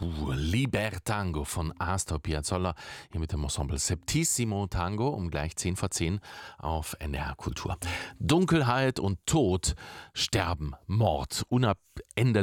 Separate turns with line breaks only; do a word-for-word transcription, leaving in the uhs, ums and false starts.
Puh, Libertango von Astor Piazzolla, hier mit dem Ensemble Septissimo Tango um gleich zehn vor zehn auf N D R Kultur. Dunkelheit und Tod, Sterben, Mord, unabänderlich